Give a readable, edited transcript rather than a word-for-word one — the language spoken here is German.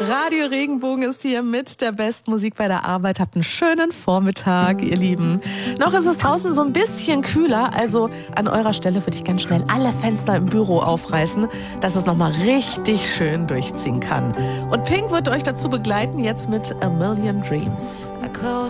Radio Regenbogen ist hier mit der besten Musik bei der Arbeit. Habt einen schönen Vormittag, ihr Lieben. Noch ist es draußen so ein bisschen kühler, also an eurer Stelle würde ich ganz schnell alle Fenster im Büro aufreißen, dass es nochmal richtig schön durchziehen kann. Und Pink wird euch dazu begleiten, jetzt mit A Million Dreams. I close